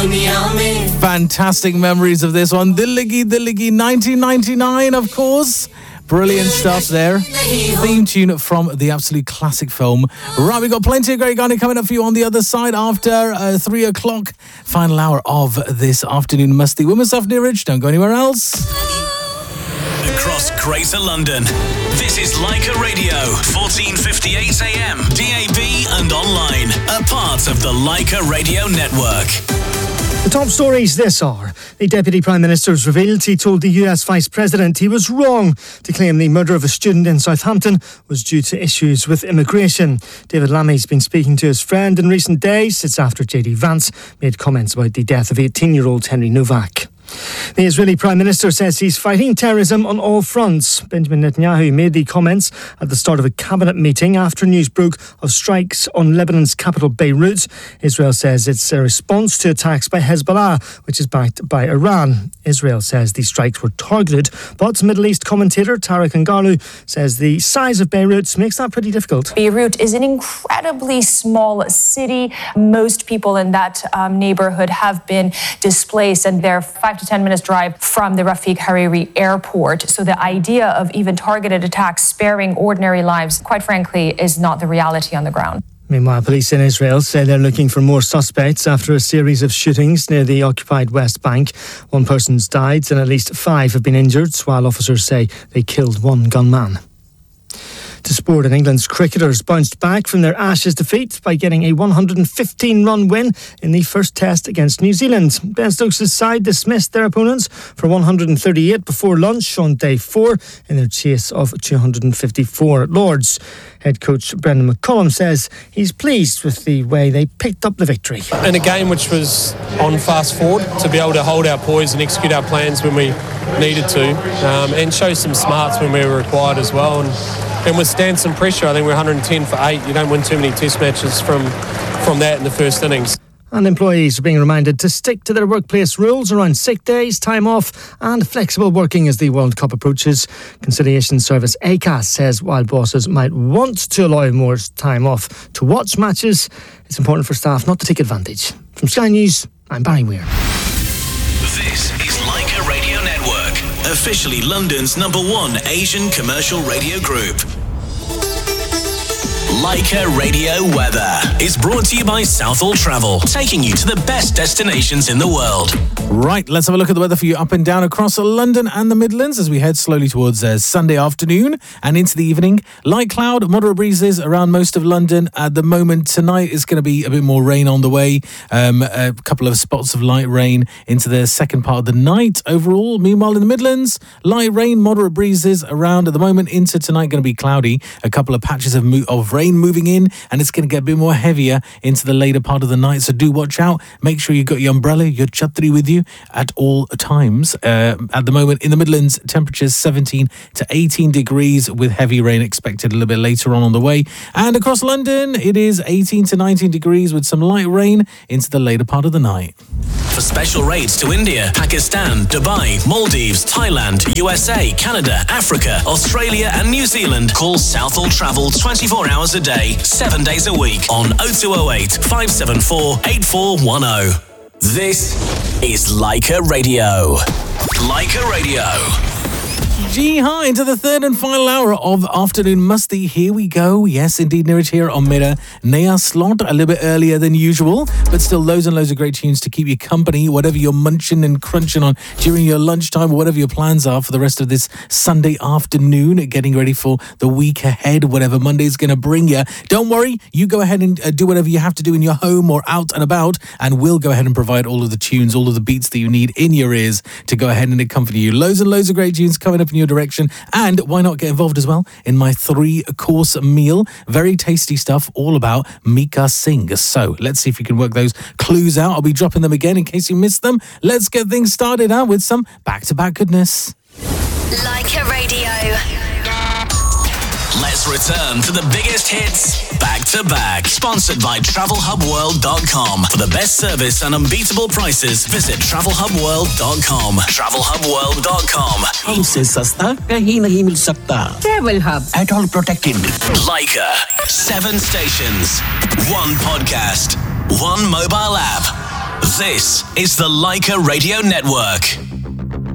Fantastic memories of this one. Dilligi, 1999, of course. Brilliant stuff there. Theme tune from the absolute classic film. Right, we've got plenty of great Ghani coming up for you on the other side after 3 o'clock. Final hour of this afternoon Masti. With myself, Neeraj. Don't go anywhere else. Across Greater London, this is Leica Radio, 1458 AM, DAB and online. A part of the Leica Radio Network. The top stories this hour. The Deputy Prime Minister's revealed he told the US Vice President he was wrong to claim the murder of a student in Southampton was due to issues with immigration. David Lammy's been speaking to his friend in recent days. It's after J.D. Vance made comments about the death of 18-year-old Henry Novak. The Israeli Prime Minister says he's fighting terrorism on all fronts. Benjamin Netanyahu made the comments at the start of a cabinet meeting after news broke of strikes on Lebanon's capital Beirut. Israel says it's a response to attacks by Hezbollah, which is backed by Iran. Israel says the strikes were targeted, but Middle East commentator Tarek Ngarlu says the size of Beirut makes that pretty difficult. Beirut is an incredibly small city. Most people in that neighborhood have been displaced, and they're 5 to 10 minutes drive from the Rafik Hariri airport. So the idea of even targeted attacks sparing ordinary lives, quite frankly, is not the reality on the ground. Meanwhile, police in Israel say they're looking for more suspects after a series of shootings near the occupied West Bank. 1 person's died and at least 5 have been injured, while officers say they killed 1 gunman. To sport, and England's cricketers bounced back from their Ashes defeat by getting a 115-run win in the first test against New Zealand. Ben Stokes' side dismissed their opponents for 138 before lunch on day 4 in their chase of 254 at Lord's. Head coach Brendan McCullum says he's pleased with the way they picked up the victory. In a game which was on fast forward, to be able to hold our poise and execute our plans when we needed to, and show some smarts when we were required as well, and withstand some pressure. I think we're 110 for 8. You don't win too many test matches from that in the first innings. And employees are being reminded to stick to their workplace rules around sick days, time off and flexible working as the World Cup approaches. Conciliation Service ACAS says while bosses might want to allow more time off to watch matches, it's important for staff not to take advantage. From Sky News, I'm Barry Weir. This is Leica Radio Network, officially London's #1 Asian commercial radio group. Leica Radio Weather is brought to you by Southall Travel, taking you to the best destinations in the world. Right, let's have a look at the weather for you up and down across London and the Midlands as we head slowly towards Sunday afternoon and into the evening. Light cloud, moderate breezes around most of London. At the moment, tonight is going to be a bit more rain on the way. A couple of spots of light rain into the second part of the night overall. Meanwhile, in the Midlands, light rain, moderate breezes around at the moment. Into tonight, going to be cloudy. A couple of patches of rain moving in, and it's going to get a bit more heavier into the later part of the night, so do watch out. Make sure you got your umbrella, your chhatri with you at all times. At the moment in the Midlands, temperatures 17 to 18 degrees with heavy rain expected a little bit later on the way, and across London it is 18 to 19 degrees with some light rain into the later part of the night. For special rates to India, Pakistan, Dubai, Maldives, Thailand, USA, Canada, Africa, Australia and New Zealand, call Southall Travel 24 hours a day, 7 days a week on 0208 574 8410. This is Leica Radio. Leica Radio. Jee-ha, into the third and final hour of Afternoon Masti. Here we go. Yes, indeed, Neeraj here on Mera Naya slot, a little bit earlier than usual, but still loads and loads of great tunes to keep you company, whatever you're munching and crunching on during your lunchtime, or whatever your plans are for the rest of this Sunday afternoon, getting ready for the week ahead, whatever Monday's going to bring you. Don't worry, you go ahead and do whatever you have to do in your home or out and about, and we'll go ahead and provide all of the tunes, all of the beats that you need in your ears to go ahead and accompany you. Loads and loads of great tunes coming up in your direction, and why not get involved as well in my 3-course meal? Very tasty stuff, all about Mika Singh. So let's see if we can work those clues out. I'll be dropping them again in case you missed them. Let's get things started out with some back-to-back goodness. Leica Radio. Let's return to the biggest hits back to back. Sponsored by TravelHubWorld.com. For the best service and unbeatable prices, visit TravelHubWorld.com. TravelHubWorld.com. हमसे सस्ता कहीं नहीं मिल सकता. Travel Hub. At all protected. Leica. 7 stations. 1 podcast. 1 mobile app. This is the Leica Radio Network.